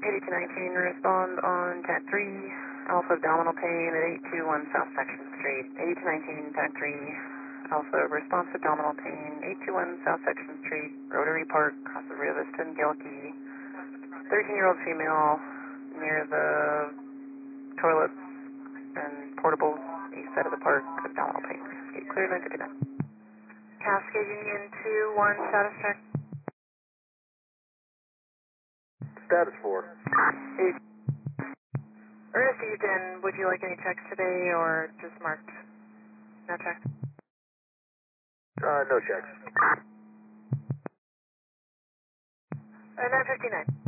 8219, respond on TAC 3, Alpha abdominal pain at 821 South Section Street. 8219, TAC 3, Alpha response abdominal pain, 821 South Section Street, Rotary Park, across the Rio Vista and Gilkey. 13-year-old female near the toilets and portables east side of the park, abdominal pain. Okay, clear 959. Cascade Union 2-1, status check. Status 4. Ernest Eaton, would you like any checks today or just marked no checks? No checks. 959.